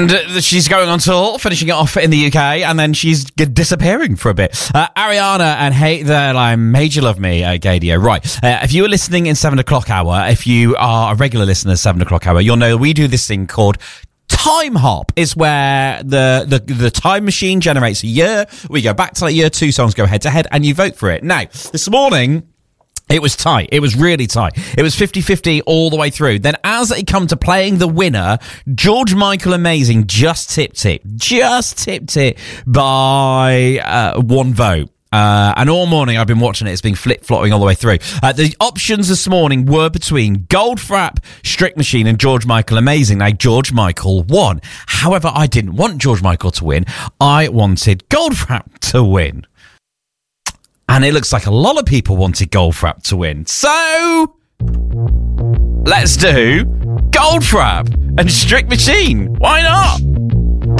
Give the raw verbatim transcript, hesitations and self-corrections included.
And uh, she's going on tour, finishing it off in the U K, and then she's g- disappearing for a bit. Uh, Ariana and Hey There, I Made You Love Me, uh, Gadio. Right, uh, if you were listening in seven o'clock hour, if you are a regular listener seven o'clock hour, you'll know we do this thing called Time Hop. Is where the, the, the time machine generates a year. We go back to like year two, songs go head to head, and you vote for it. Now, this morning, it was tight. It was really tight. It was fifty-fifty all the way through. Then as it come to playing the winner, George Michael Amazing just tipped it. Just tipped it by uh, one vote. Uh, and all morning I've been watching it. It's been flip-flopping all the way through. Uh, the options this morning were between Goldfrapp, Strict Machine and George Michael Amazing. Now, George Michael won. However, I didn't want George Michael to win. I wanted Goldfrapp to win. And it looks like a lot of people wanted Goldfrapp to win. So, let's do Goldfrapp and Strict Machine. Why not?